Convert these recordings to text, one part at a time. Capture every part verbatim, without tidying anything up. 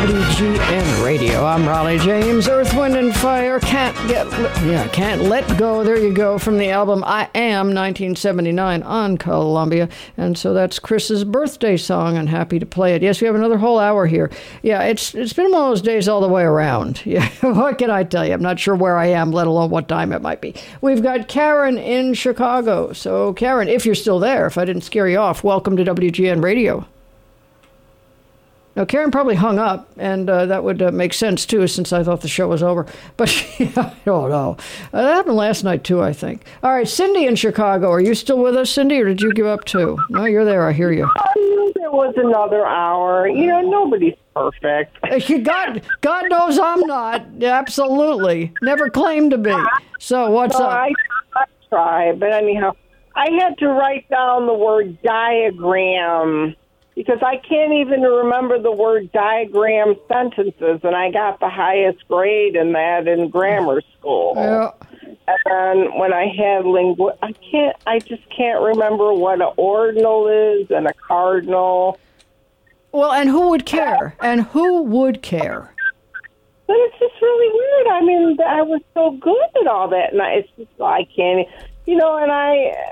W G N Radio. I'm Raleigh James. Earth, Wind, and Fire. Can't get, yeah, can't let go. There you go, from the album I Am, nineteen seventy-nine on Columbia. And so that's Chris's birthday song, and happy to play it. Yes, we have another whole hour here. Yeah, it's it's been one of those days all the way around. Yeah, what can I tell you? I'm not sure where I am, let alone what time it might be. We've got Karen in Chicago. So, Karen, if you're still there, if I didn't scare you off, welcome to W G N Radio. Now, Karen probably hung up, and uh, that would uh, make sense, too, since I thought the show was over. But yeah, I don't know. Uh, that happened last night, too, I think. All right, Cindy in Chicago. Are you still with us, Cindy, or did you give up, too? No, you're there. I hear you. I knew there was another hour. You know, nobody's perfect. God, God knows I'm not. Absolutely. Never claimed to be. So what's no, up? I, I try, but anyhow, I had to write down the word diagram, because I can't even remember the word diagram sentences, and I got the highest grade in that in grammar school. Yeah. And when I had lingu- I can't, I just can't remember what an ordinal is and a cardinal. Well, and who would care? And who would care? But it's just really weird. I mean, I was so good at all that, and I, it's just, I can't, you know, and I...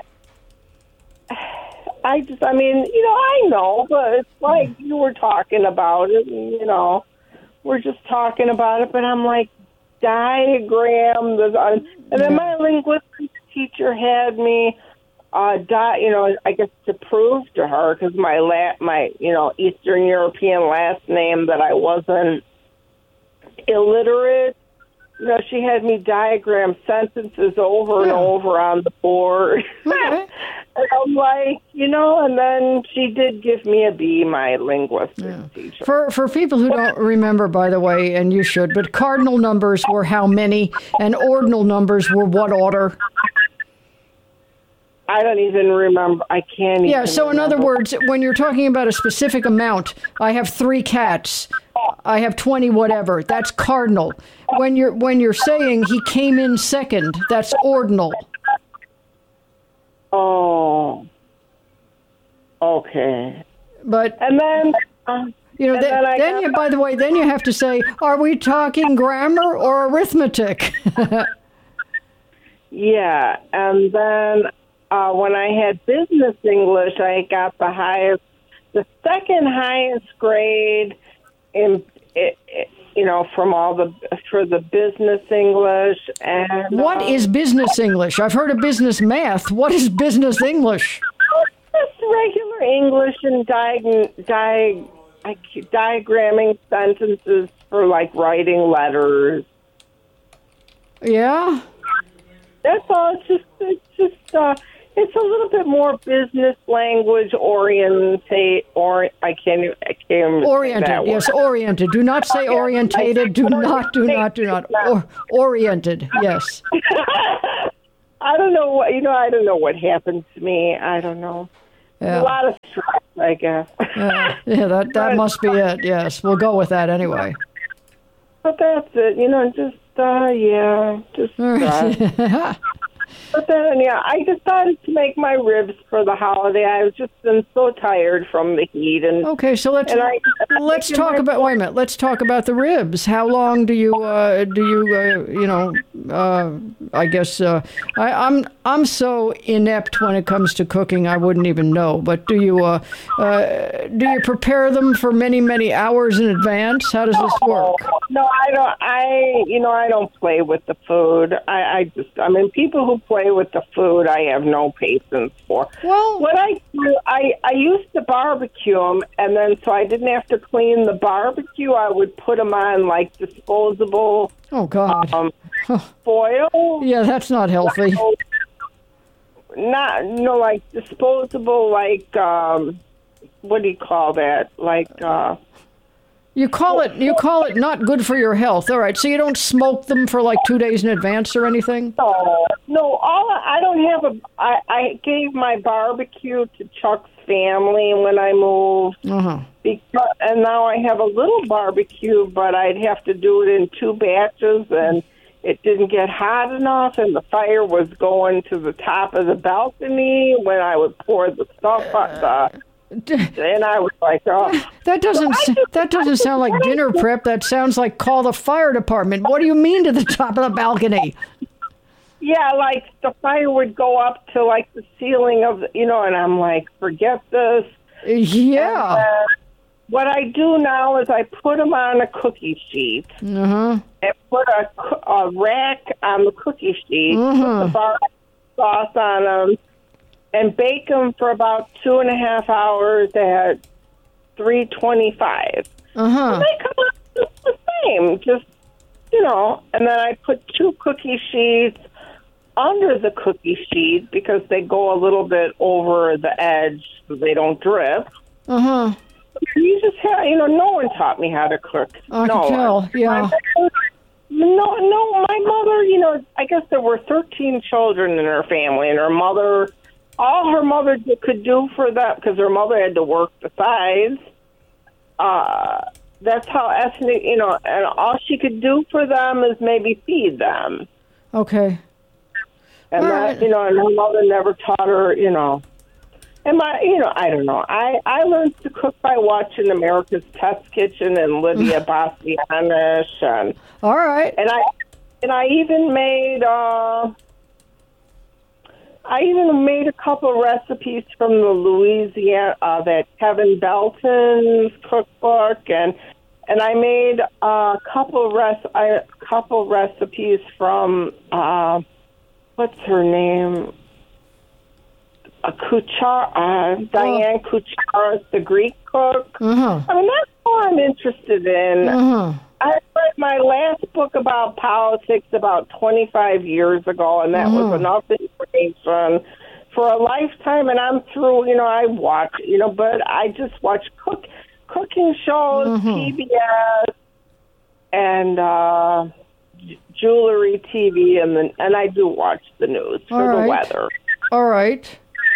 I just, I mean, you know, I know, but it's like you were talking about it, and, you know, we're just talking about it, but I'm like, diagram, the, and then my linguistics teacher had me, uh, di, you know, I guess to prove to her, because my, la, my, you know, Eastern European last name, that I wasn't illiterate. You know, she had me diagram sentences over and yeah. over on the board. Okay. And I'm like, you know, and then she did give me a B, my linguistics Yeah. teacher. For for people who don't remember, by the way, and you should, but cardinal numbers were how many, and ordinal numbers were what order? I don't even remember. I can't even Yeah, so in remember. other words, when you're talking about a specific amount, I have three cats, I have twenty whatever, that's cardinal. When you're when you're saying he came in second, that's ordinal. Oh. Okay. But And then... Um, you know, and then, then I then got- you, by the way, then you have to say, are we talking grammar or arithmetic? Yeah, and then uh, when I had business English, I got the highest, the second highest grade in, it, it, you know, from all the, for the business English. And What um, is business English? I've heard of business math. What is business English? just regular English and diag, diag, diagramming sentences for, like, writing letters. Yeah? That's all. It's just, it's just, uh, it's a little bit more business language orientate, or I can't, even- I can't even say Oriented, that yes, word. oriented. Do not say orientated. Do not, do not, do not. Or, oriented, yes. I don't know what, you know, I don't know what happened to me. I don't know. Yeah. A lot of stress, I guess. Yeah, yeah, that, that must be it, yes. We'll go with that anyway. But that's it, you know, just, uh, yeah, just stress. But then, yeah, I decided to make my ribs for the holiday. I was just been so tired from the heat, and Okay, so let's and I, let's I- talk about. Wait a minute. Let's talk about the ribs. How long do you uh, do you uh, you know? Uh, I guess uh, I, I'm I'm so inept when it comes to cooking. I wouldn't even know. But do you uh, uh, do you prepare them for many many hours in advance? How does this work? No, I don't. I you know I don't play with the food. I, I just I mean people who play with the food, I have no patience for. Well, What I do, I I used to barbecue them, and then so I didn't have to clean the barbecue. I would put them on like disposable oh God. um, foil. Yeah, that's not healthy. Not no like disposable like um, what do you call that? Like. uh You call it you call it not good for your health. All right, so you don't smoke them for like two days in advance or anything? No, no. All I don't have a. I, I gave my barbecue to Chuck's family when I moved, Uh-huh. because, and now I have a little barbecue, but I'd have to do it in two batches, and it didn't get hot enough, and the fire was going to the top of the balcony when I would pour the stuff on the And I was like, oh. That doesn't So just, that doesn't sound like dinner prep. That sounds like call the fire department. What do you mean to the top of the balcony? Yeah, like the fire would go up to like the ceiling of, the, you know, and I'm like, forget this. Yeah. And, uh, what I do now is I put them on a cookie sheet Uh-huh. and put a, a rack on the cookie sheet, Uh-huh. put the bar sauce on them, and bake them for about two and a half hours at three twenty-five. Uh-huh. They come out just the same, just, you know, and then I put two cookie sheets under the cookie sheet because they go a little bit over the edge so they don't drip. Uh-huh. You just have, you know, no one taught me how to cook. I no can tell, one. yeah. My, no, no, my mother, you know, I guess there were thirteen children in her family, and her mother, all her mother could do for that, because her mother had to work besides, uh, that's how ethnic, you know, and all she could do for them is maybe feed them. Okay. And All that, right. you know, and her mother never taught her, you know. And my, you know, I don't know. I, I learned to cook by watching America's Test Kitchen and Lydia Bastianish, and All right. and I and I even made uh, I even made a couple recipes from the Louisiana uh, that Kevin Belton's cookbook, and and I made a couple res a couple recipes from uh, what's her name? A Kuchar, uh, Diane Kucharis, the Greek cook. Uh-huh. I mean, that's all I'm interested in. Uh-huh. I read my last book about politics about twenty-five years ago, and that Uh-huh. was enough information for a lifetime. And I'm through, you know, I watch, you know, but I just watch cook cooking shows, Uh-huh. P B S, and uh, j- jewelry T V, and then and I do watch the news for All the right. weather. All right.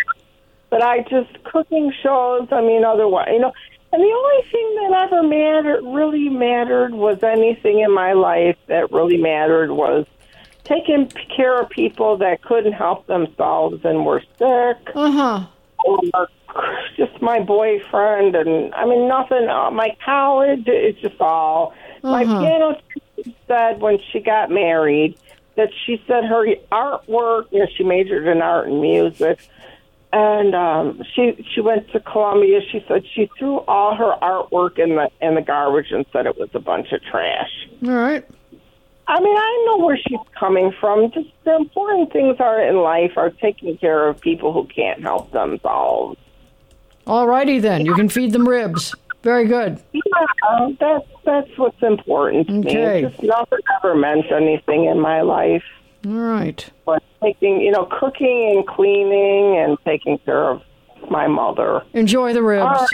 But I just, cooking shows, I mean, otherwise, you know, and the only thing that ever mattered, really mattered, was anything in my life that really mattered was taking care of people that couldn't help themselves and were sick, Uh-huh. or just my boyfriend, and, I mean, nothing, uh, my college, it's just all. My Uh-huh. piano teacher said when she got married that she said her artwork, you know, she majored in art and music, and um, she she went to Columbia. She said she threw all her artwork in the in the garbage and said it was a bunch of trash. All right. I mean, I know where she's coming from. Just the important things are in life are taking care of people who can't help themselves. All righty then. You can feed them ribs. Very good. Yeah, that's that's what's important to Okay. me. Just nothing ever meant anything in my life. All right. But taking, you know, cooking and cleaning and taking care of my mother. Enjoy the ribs. All right.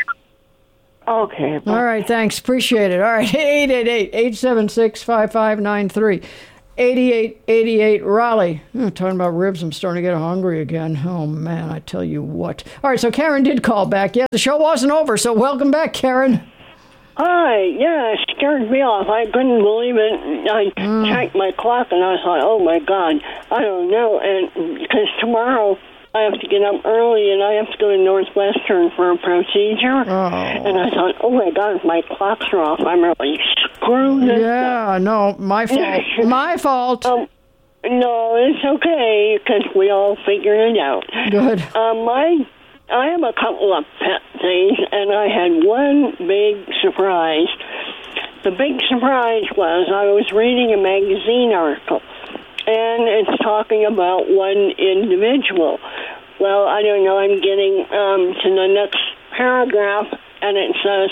Okay. bye. All right, thanks. Appreciate it. All right, eight eight eight, eight seven six, five five nine three. eighty-eight eighty-eight Raleigh. Oh, talking about ribs, I'm starting to get hungry again. Oh, man, I tell you what. All right, so Karen did call back. Yeah, the show wasn't over, so welcome back, Karen. Hi, yeah, it scared me off. I couldn't believe it. I Mm. checked my clock and I thought, oh my God, I don't know. And because tomorrow I have to get up early and I have to go to Northwestern for a procedure. Oh. And I thought, oh my God, if my clocks are off, I'm really screwed. Yeah, no, my fault. My fault. Um, no, it's okay because we all figured it out. Good. Um, my, I have a couple of pet things, and I had one big surprise. The big surprise was I was reading a magazine article, and it's talking about one individual. Well, I don't know, I'm getting um, to the next paragraph, and it says,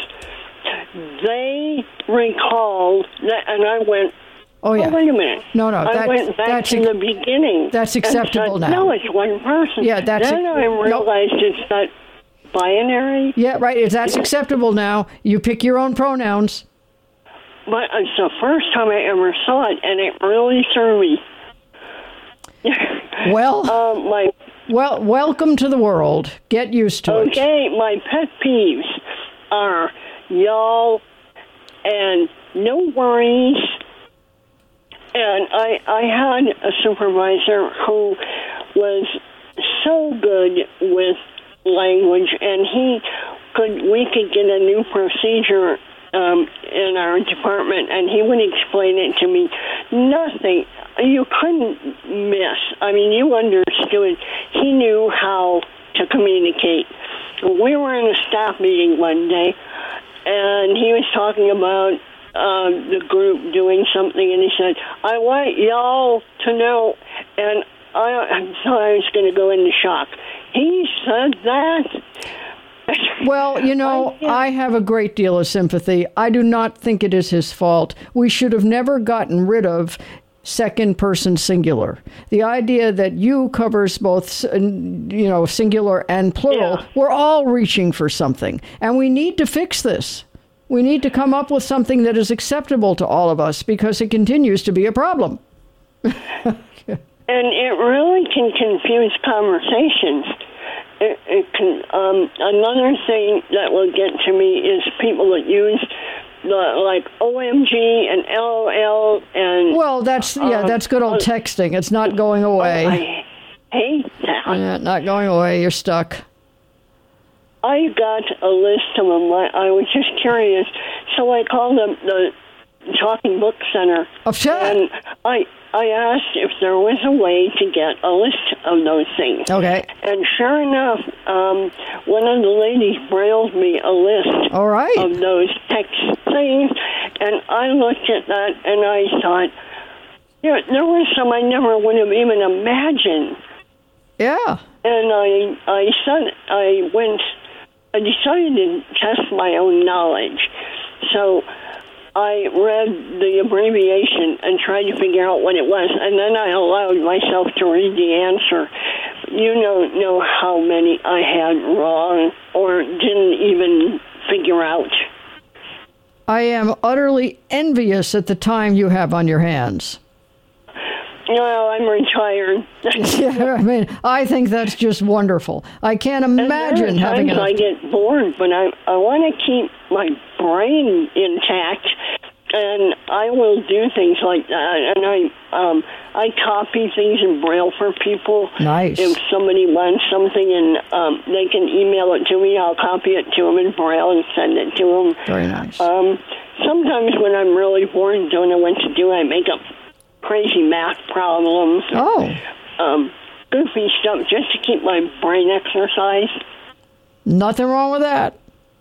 they recalled, that, and I went, Oh, yeah. oh, wait a minute. No, no, I that- went back that's to ac- the beginning. that's and acceptable said, now. No, it's one person. Yeah, that's Then ac- I nope. realized it's not binary, Yeah, right. That's acceptable now. You pick your own pronouns. but it's the first time I ever saw it, and it really threw me. Well, um, my well, welcome to the world. Get used to it. okay, my pet peeves are y'all and no worries. And I, I had a supervisor who was so good with language, and he could we could get a new procedure um, in our department, and he would explain it to me. Nothing you couldn't miss. I mean, you understood. He knew how to communicate. We were in a staff meeting one day, and he was talking about uh, the group doing something, and he said, "I want y'all to know," and I, I thought I was going to go into shock. He said that. Well, you know, I have a great deal of sympathy. I do not think it is his fault. We should have never gotten rid of second person singular. The idea that you covers both, you know, singular and plural. Yeah. We're all reaching for something, and we need to fix this. We need to come up with something that is acceptable to all of us, because it continues to be a problem. And it really can confuse conversations. It, it can. Um, another thing that will get to me is people that use the like O M G and L O L and. Well, that's yeah, um, that's good old uh, texting. It's not going away. Oh, I hate that. Yeah, not going away. You're stuck. I got a list of them. I, I was just curious, so I called them the Talking Book Center, Oh, sure. and I I asked if there was a way to get a list of those things. Okay. And sure enough, um, one of the ladies brailled me a list All right. of those text things, and I looked at that and I thought, there, there were some I never would have even imagined. Yeah. And I I said I went. I decided to test my own knowledge, so I read the abbreviation and tried to figure out what it was, and then I allowed myself to read the answer. You don't know how many I had wrong or didn't even figure out. I am utterly envious at the time you have on your hands. No, I'm retired. Yeah, I mean, I think that's just wonderful. I can't imagine and there are having times enough. I get bored, but I, I want to keep my brain intact, and I will do things like that. And I um, I copy things in Braille for people. Nice. If somebody wants something and um, they can email it to me, I'll copy it to them in Braille and send it to them. Very nice. Um, sometimes when I'm really bored and don't know what to do, I make up crazy math problems. Oh. Um, goofy stuff just to keep my brain exercised. Nothing wrong with that.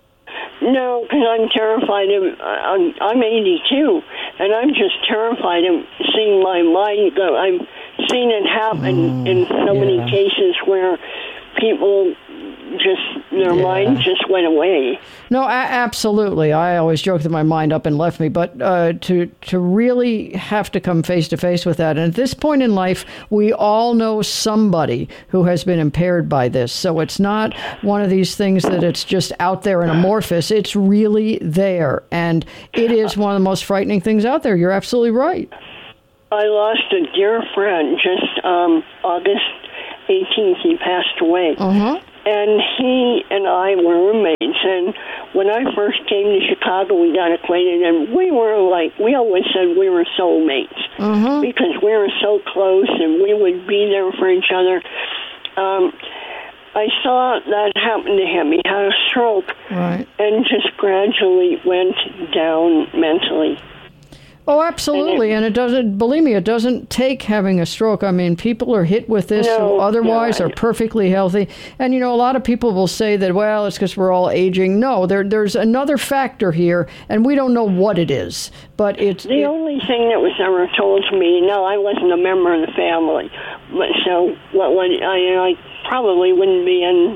No, because I'm terrified of, I'm, I'm eighty-two, and I'm just terrified of seeing my mind go. I've seen it happen Mm, in so yeah. many cases where people just, their Yeah. mind just went away. No, a- absolutely. I always joke that my mind up and left me, but uh, to to really have to come face to face with that. And at this point in life, we all know somebody who has been impaired by this. So it's not one of these things that it's just out there and amorphous. It's really there. And it is one of the most frightening things out there. You're absolutely right. I lost a dear friend just um, August eighteenth. He passed away. Uh-huh. And he and I were roommates. And when I first came to Chicago, we got acquainted, and we were like, we always said we were soulmates Uh-huh. because we were so close and we would be there for each other. Um, I saw that happen to him. He had a stroke Right. and just gradually went down mentally. Oh, absolutely. And it doesn't, believe me, it doesn't take having a stroke. I mean, people are hit with this No, who otherwise no, I- are perfectly healthy. And, you know, a lot of people will say that, well, it's because we're all aging. No, there, there's another factor here, and we don't know what it is. But it's... The it, only thing that was ever told to me, no, I wasn't a member of the family, but so what would I, I probably wouldn't be in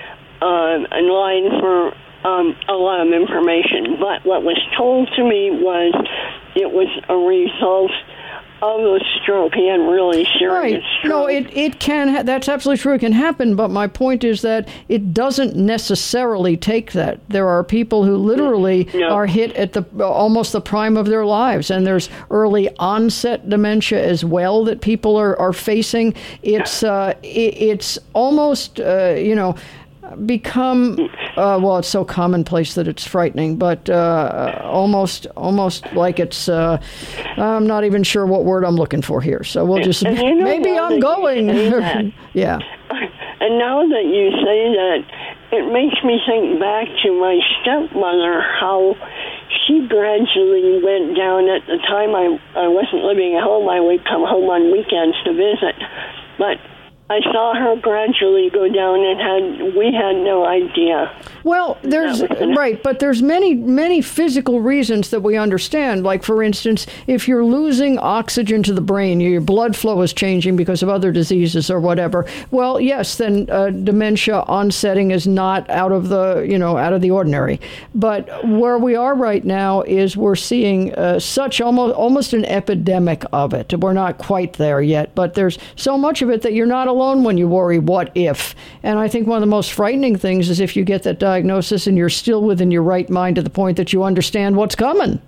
uh, in line for um, a lot of information. But what was told to me was it was a result of a stroke. He had really serious Right. stroke. No, it, it can, ha- that's absolutely true. It can happen, but my point is that it doesn't necessarily take that. There are people who literally No. are hit at the almost the prime of their lives, and there's early onset dementia as well that people are, are facing. It's, uh, it, it's almost, uh, you know, become uh, well, it's so commonplace that it's frightening, but uh, almost almost like it's uh, I'm not even sure what word I'm looking for here, so we'll just And you know maybe now I'm that you going say that, yeah And now that you say that, it makes me think back to my stepmother, how she gradually went down. At the time I, I wasn't living at home. I would come home on weekends to visit. But I saw her gradually go down, and had we had no idea. Well, there's right, but there's many, many physical reasons that we understand. Like, for instance, if you're losing oxygen to the brain, your blood flow is changing because of other diseases or whatever. Well, yes, then uh, dementia onsetting is not out of the, you know, out of the ordinary. But where we are right now is we're seeing uh, such almost almost an epidemic of it. We're not quite there yet, but there's so much of it that you're not alone when you worry, what if? And I think one of the most frightening things is if you get that diagnosis and you're still within your right mind to the point that you understand what's coming.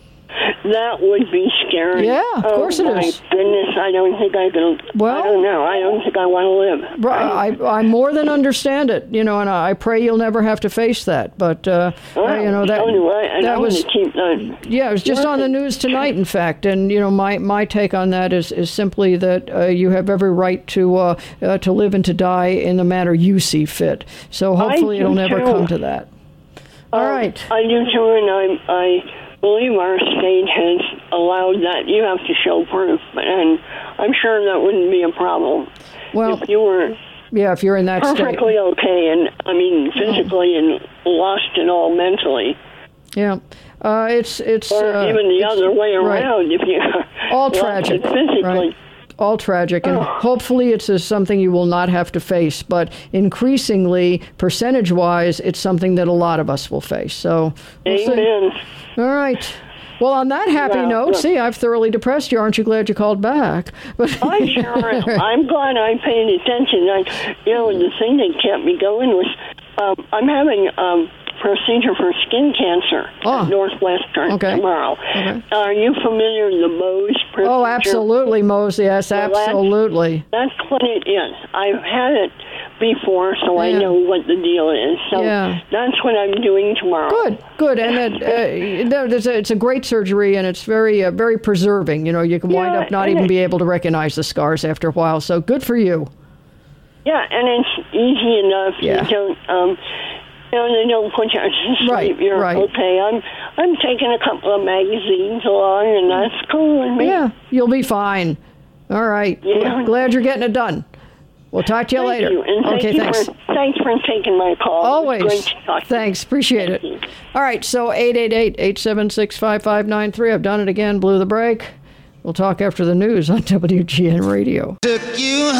That would be scary. Yeah, of oh, course it my is. Goodness, I don't think I can. Well, I don't know. I don't think I want to live. Right. I, I more than understand it, you know, and I pray you'll never have to face that. But uh, well, you know that so do I, and that I was want to keep that. Yeah, it was just on the news tonight, in fact. And you know, my, my take on that is is simply that uh, you have every right to uh, uh, to live and to die in the manner you see fit. So hopefully it'll never too. come to that. All um, right. I do too, and I I. believe our state has allowed that. You have to show proof, and I'm sure that wouldn't be a problem. Well, if you were yeah, if you're in that perfectly state. okay, and I mean physically and lost it all mentally. Yeah, uh, it's it's or uh, even the it's, other way around. Right. If you all lost tragic, it physically. Right. All tragic, and oh. hopefully it's a, something you will not have to face. But increasingly, percentage-wise, it's something that a lot of us will face. So, we'll amen. See. All right. Well, on that happy well, note, look, see, I've thoroughly depressed you. Aren't you glad you called back? But I sure am. I'm glad I paid attention. I, you know, the thing that kept me going was um, I'm having um, procedure for skin cancer oh. at Northwestern okay. tomorrow. Okay. Are you familiar with the Mohs procedure? Oh, absolutely, Mohs. Yes, well, absolutely. That's, that's what it is. I've had it before, so yeah. I know what the deal is. So yeah. that's what I'm doing tomorrow. Good, good, and it, uh, there's a, it's a great surgery, and it's very, uh, very preserving. You know, you can wind yeah, up not even it, be able to recognize the scars after a while. So good for you. Yeah, and it's easy enough. Yeah. You don't, um, you know, they don't put you to sleep. Right, You're right. okay. I'm, I'm taking a couple of magazines along, and that's cool with me. Yeah, you'll be fine. All right. Yeah. Glad you're getting it done. We'll talk to you thank later. You. And thank okay, you thanks. For, thanks for taking my call. Always. Great to talk to Thanks. Appreciate thank it. You. All right, so eight eight eight, eight seven six, five five nine three. I've done it again. Blew the break. We'll talk after the news on W G N Radio. Took you